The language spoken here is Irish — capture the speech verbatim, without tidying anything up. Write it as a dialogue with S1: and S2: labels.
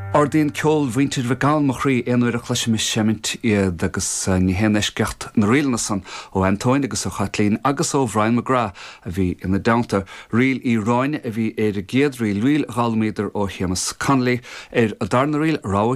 S1: Ordín ceol bhaintir bh gáil mo chrí éonúir a chluisiimi semint iad agus ní héanais cecht na rialna san ó Antóin agus ó Chatlín agus ó Bhrain McGrath a bhí ina damta rial í ráine a bhí ar a géad rial rial gáilméidir ó Cheamas Conley ar a darna rial rá